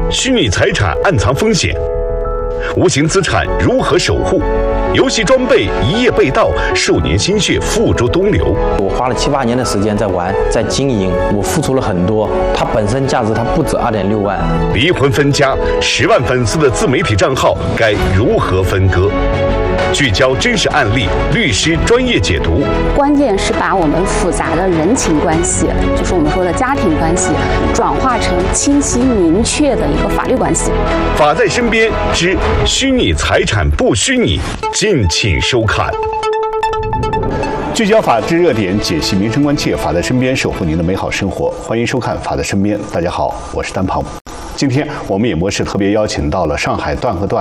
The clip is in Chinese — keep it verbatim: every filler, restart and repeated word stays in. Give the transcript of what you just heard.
虚拟财产暗藏风险，无形资产如何守护？游戏装备一夜被盗，数年心血付诸东流。 我花了七八年的时间在玩，在经营，我付出了很多。它本身价值它不止二点六万。 离婚分家，十万粉丝的自媒体账号该如何分割？聚焦真实案例，律师专业解读。 关键是把我们复杂的人情关系，就是我们说的家庭关系，转化成清晰明确的一个法律关系。 法在身边之虚拟财产不虚拟，敬请收看。聚焦法治热点，解析民生关切，法在身边，守护您的美好生活。欢迎收看《法在身边》，大家好，我是单鹏。今天我们演播室特别邀请到了上海段和段